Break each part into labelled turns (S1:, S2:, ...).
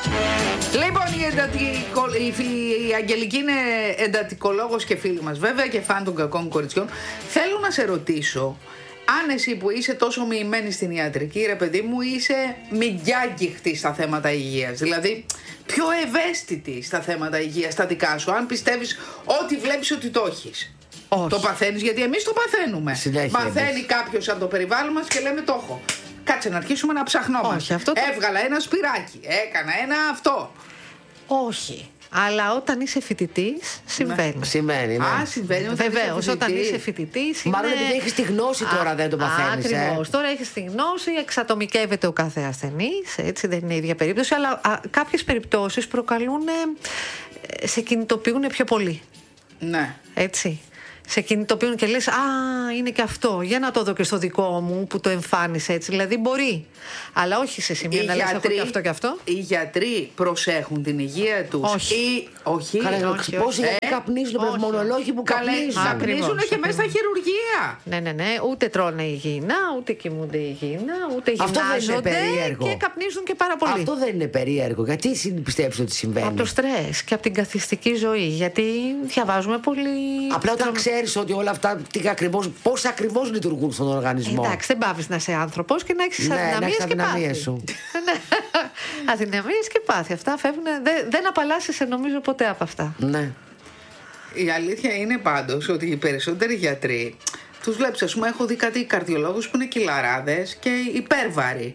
S1: Λοιπόν, η Αγγελική είναι εντατικολόγος και φίλη μας βέβαια και φαν των κακών κοριτσιών. Θέλω να σε ρωτήσω, αν εσύ που είσαι τόσο μοιημένη στην ιατρική, ρε παιδί μου, είσαι μηγκιάγκυχτη στα θέματα υγείας, δηλαδή πιο ευαίσθητη στα θέματα υγείας, στα δικά σου, αν πιστεύεις ότι βλέπεις ότι το έχεις.
S2: Όχι.
S1: Το παθαίνεις, γιατί εμείς το παθαίνουμε.
S3: Συνέχεια,
S1: Μαθαίνει κάποιος από το περιβάλλον μας και λέμε το έχω. Κάτσε να αρχίσουμε να ψαχνόμαστε.
S2: Όχι, αυτό το...
S1: Έβγαλα ένα σπυράκι, έκανα ένα αυτό.
S2: Όχι. Αλλά όταν είσαι φοιτητής, συμβαίνει.
S3: Σημαίνει, ναι.
S1: Α, συμβαίνει.
S2: Βεβαίως, όταν είσαι φοιτητής.
S3: Μάλλον επειδή έχεις τη γνώση τώρα δεν το παθαίνεις.
S2: Ακριβώς. Τώρα έχεις τη γνώση, εξατομικεύεται ο κάθε ασθενής, έτσι δεν είναι η ίδια περίπτωση, αλλά κάποιες περιπτώσεις προκαλούν, σε κινητοποιούν πιο πολύ.
S1: Ναι.
S2: Έτσι. Σε κινητοποιούν και λες, α, είναι και αυτό. Για να το δω και στο δικό μου που το εμφάνισε έτσι. Δηλαδή μπορεί. Αλλά όχι σε σημείο να λες, έχω και αυτό και αυτό.
S1: Οι γιατροί προσέχουν την υγεία τους.
S2: Όχι.
S1: Όχι.
S3: Πόσοι γιατροί καπνίζουν, πνευμονολόγοι που καπνίζουν.
S1: Καπνίζουν και μέσα στα χειρουργεία.
S2: Ναι. Ούτε τρώνε υγιεινά, ούτε κοιμούνται υγιεινά, ούτε γυμνάζονται. Και καπνίζουν και πάρα πολύ.
S3: Αυτό δεν είναι περίεργο. Γιατί πιστεύεις ότι συμβαίνει?
S2: Από το στρες και από την καθιστική ζωή. Γιατί διαβάζουμε πολύ.
S3: Απλά όταν ξέρεις ότι όλα αυτά πώς ακριβώς λειτουργούν στον οργανισμό.
S2: Εντάξει, δεν πάβεις να είσαι άνθρωπος και να έχεις αδυναμίες και πάθη.
S3: Σου.
S2: Αδυναμίες και πάθη. Αυτά φεύγουν. Δεν απαλλάσσεσαι νομίζω ποτέ από αυτά.
S3: Ναι.
S1: Η αλήθεια είναι πάντως ότι οι περισσότεροι γιατροί τους βλέπεις, ας πούμε, έχω δει κάτι καρδιολόγους που είναι κιλαράδες και υπέρβαροι.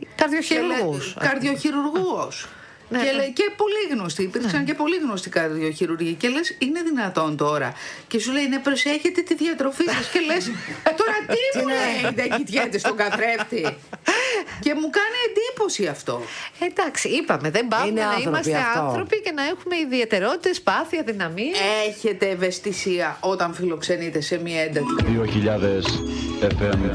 S1: Καρδιοχειρουργούς.
S2: Ναι.
S1: Και πολύ γνωστοί, υπήρξαν και πολύ γνωστοί καρδιοχειρουργοί. Και λες, είναι δυνατόν τώρα? Και σου λέει, ναι, προσέχετε τη διατροφή σας. Και λες, τώρα τι μου λέει, δεν κοιτιέται στον καθρέφτη. Και μου κάνει εντύπωση αυτό.
S2: Εντάξει, είπαμε, δεν πάμε να είμαστε άνθρωποι και να έχουμε ιδιαιτερότητες, πάθη, αδυναμίες.
S1: Έχετε ευαισθησία όταν φιλοξενείτε σε μια έντατη?
S4: 2000 FM.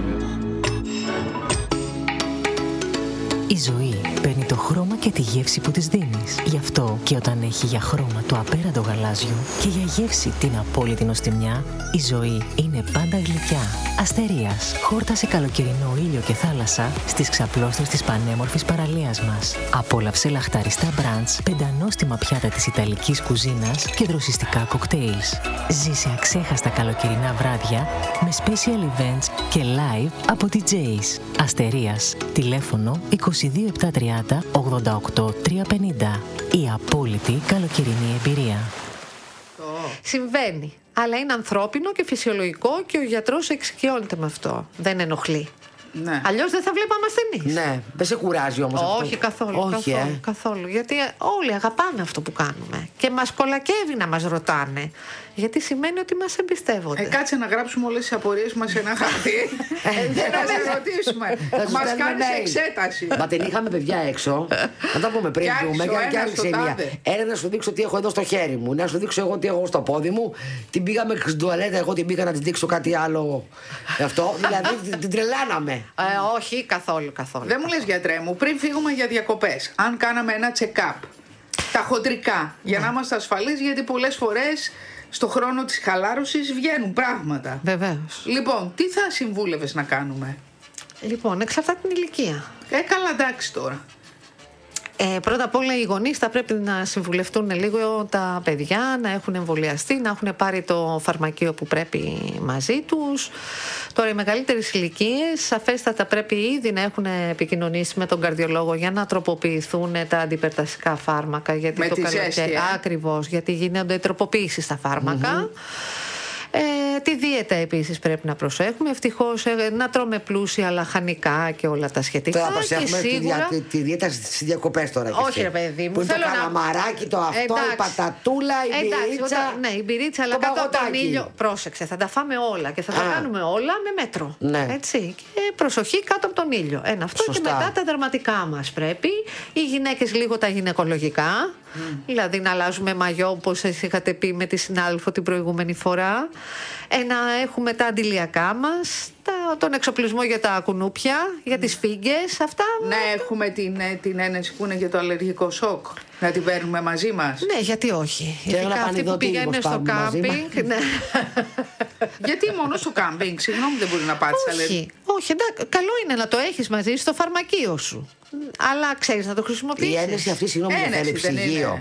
S5: Η ζωή παίρνει το χρώμα και τη γεύση που της δίνεις. Γι' αυτό και όταν έχει για χρώμα το απέραντο γαλάζιο και για γεύση την απόλυτη νοστιμιά, η ζωή είναι πάντα γλυκιά. Αστερίας, χόρτασε καλοκαιρινό ήλιο και θάλασσα στις ξαπλώστρες της πανέμορφης παραλίας μας. Απόλαυσε λαχταριστά μπραντς, πεντανόστιμα πιάτα της ιταλικής κουζίνας και δροσιστικά κοκτέιλς. Ζήσε αξέχαστα καλοκαιρινά βράδια με special events και live από DJs. Αστερίας, τηλέφωνο 22730 88 350. Η απόλυτη καλοκαιρινή εμπειρία.
S2: Συμβαίνει. Αλλά είναι ανθρώπινο και φυσιολογικό και ο γιατρός εξοικειώνεται με αυτό. Δεν ενοχλεί.
S1: Ναι.
S2: Αλλιώς δεν θα βλέπαμε ασθενείς.
S3: Ναι, δεν σε κουράζει όμως αυτό?
S2: Όχι καθόλου.
S3: Όχι,
S2: καθόλου. Γιατί όλοι αγαπάνε αυτό που κάνουμε. Και μας κολακεύει να μας ρωτάνε. Γιατί σημαίνει ότι μας εμπιστεύονται.
S1: Κάτσε να γράψουμε όλες τις απορίες μας σε ένα χαρτί. Δεν να σε ρωτήσουμε. Μας κάνεις εξέταση.
S3: Μα την είχαμε παιδιά έξω. Να τα πούμε πριν. Και άρχισε μία. Ένα να σου δείξω τι έχω εδώ στο χέρι μου. Να σου δείξω εγώ τι έχω στο πόδι μου. Την πήγαμε στην τουαλέτα. Εγώ την πήγα να τη δείξω κάτι άλλο. Αυτό. Δηλαδή την τρελάναμε.
S2: Όχι, καθόλου.
S1: Δεν μου λες, γιατρέ μου, πριν φύγουμε για διακοπές, αν κάναμε ένα check-up, τα χοντρικά, για να είμαστε ασφαλείς, γιατί πολλές φορές στο χρόνο της χαλάρωσης βγαίνουν πράγματα.
S2: Βεβαίως.
S1: Λοιπόν, τι θα συμβούλευες να κάνουμε?
S2: Λοιπόν, εξαρτάται την ηλικία.
S1: Καλά, εντάξει τώρα.
S2: Πρώτα απ' όλα οι γονείς θα πρέπει να συμβουλευτούν λίγο τα παιδιά, να έχουν εμβολιαστεί, να έχουν πάρει το φαρμακείο που πρέπει μαζί τους. Τώρα οι μεγαλύτερες ηλικίες σαφέστατα πρέπει ήδη να έχουν επικοινωνήσει με τον καρδιολόγο για να τροποποιηθούν τα αντιπερτασικά φάρμακα. Γιατί
S1: με
S2: το καλοκαίρι, ακριβώς, γιατί γίνονται τροποποίησεις στα φάρμακα. Τη δίαιτα επίσης πρέπει να προσέχουμε. Ευτυχώς να τρώμε πλούσια λαχανικά και όλα τα σχετικά.
S3: Τώρα προσέχουμε
S2: σίγουρα...
S3: τη δίαιτα στις διακοπές τώρα.
S2: Όχι ρε παιδί μου.
S3: Που είναι το καλαμαράκι, το αυτό, η πατατούλα, η μπυρίτσα.
S2: Ναι, η μπυρίτσα, αλλά κάτω από τον ήλιο. Πρόσεξε, θα τα φάμε όλα και θα τα κάνουμε όλα με μέτρο.
S3: Ναι.
S2: Έτσι. Και προσοχή κάτω από τον ήλιο. Αυτό. Σωστά. Και μετά τα δερματικά μας πρέπει. Οι γυναίκες λίγο τα γυναικολογικά. Δηλαδή να αλλάζουμε μαγιό, όπως εσείς είχατε πει με τη συνάδελφο την προηγούμενη φορά. Να έχουμε τα αντιλιακά μας, τον εξοπλισμό για τα κουνούπια, για τις φίγκες, αυτά.
S1: Να έχουμε την ένεση που είναι για το αλλεργικό σοκ. Να την παίρνουμε μαζί μας.
S2: Ναι, γιατί όχι.
S3: Και
S2: ειδικά αυτοί που πηγαίνουν στο κάμπινγκ. Ναι.
S1: Γιατί μόνο στο κάμπινγκ, συγγνώμη, δεν μπορεί να πάθεις αλλεργία?
S2: Όχι, καλό είναι να το έχεις μαζί στο φαρμακείο σου. Αλλά ξέρεις να το χρησιμοποιήσεις.
S3: Η ένεση αυτή, συγγνώμη, δεν θέλει ψυγείο.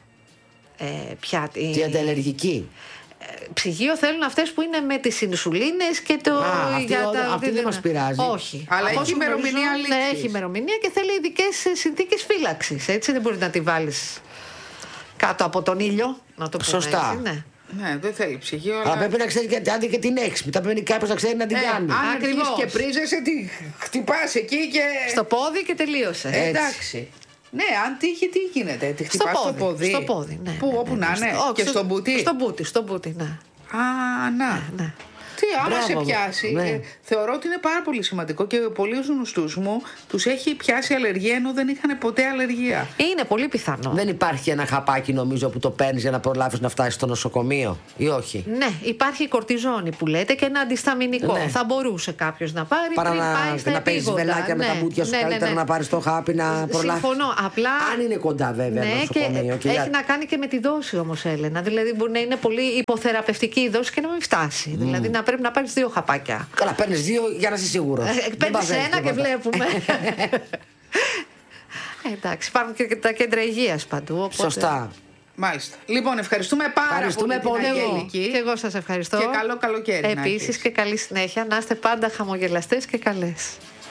S2: Τι
S3: ανταλλεργική.
S2: Ψυγείο θέλουν αυτές που είναι με τις ινσουλίνες και το.
S3: Αυτή δεν μας πειράζει.
S2: Όχι.
S1: Αλλά έχει ημερομηνία λήξης.
S2: Ναι, έχει ημερομηνία και θέλει ειδικές συνθήκες φύλαξης. Έτσι δεν μπορεί να τη βάλεις κάτω από τον ήλιο. Να το πούμε.
S3: Σωστά.
S2: Έτσι, ναι.
S1: Ναι, δεν θέλει ψυγείο.
S3: Αλλά πρέπει να ξέρει και την έχεις. Μετά πρέπει κάποιος να ξέρει να την κάνει.
S1: Αν
S2: Ακριβώς.
S1: αρχίσεις και πρίζεσαι, τη χτυπάς εκεί και.
S2: Στο πόδι και τελείωσε.
S1: Εντάξει. Ναι, αν τύχει, τι γίνεται. Τη χτυπάς στο πόδι.
S2: Στο πόδι, ναι.
S1: Πού, όπου να είναι. Και στον μπουτί.
S2: Στον μπουτί, ναι.
S1: Α, να.
S2: Ναι.
S1: Τι, άμα σε πιάσει, θεωρώ ότι είναι πάρα πολύ σημαντικό και πολλοί γνωστούς μου τους έχει πιάσει αλλεργία ενώ δεν είχαν ποτέ αλλεργία.
S2: Είναι πολύ πιθανό.
S3: Δεν υπάρχει ένα χαπάκι, νομίζω, που το παίρνεις για να προλάβεις να φτάσεις στο νοσοκομείο, ή όχι?
S2: Ναι, υπάρχει η κορτιζόνη που λέτε και ένα αντισταμινικό.
S3: Ναι.
S2: Θα μπορούσε κάποιος να πάρει.
S3: Παρά
S2: πριν πάει στα
S3: να παίζεις βελάκια με τα μπουτια σου, καλύτερα να πάρεις το χάπι να προλάβεις.
S2: Συμφωνώ. Απλά.
S3: Αν είναι κοντά, βέβαια, νοσοκομείο.
S2: Και έχει να κάνει και με τη δόση όμως, Έλενα. Δηλαδή μπορεί να είναι πολύ υποθεραπευτική η δόση και να μην φτάσει. Δηλαδή να πρέπει να πάρεις 2 χαπάκια.
S3: Καλά, παίρνεις 2 για να είσαι σίγουρος.
S2: Παίρνεις ένα και βλέπουμε. Εντάξει, υπάρχουν και τα κέντρα υγείας παντού. Οπότε.
S3: Σωστά.
S1: Μάλιστα. Λοιπόν, ευχαριστούμε πάρα πολύ την Αγγελική.
S2: Και εγώ σας ευχαριστώ.
S1: Και καλό καλοκαίρι.
S2: Επίσης και καλή συνέχεια. Να είστε πάντα χαμογελαστές και καλές.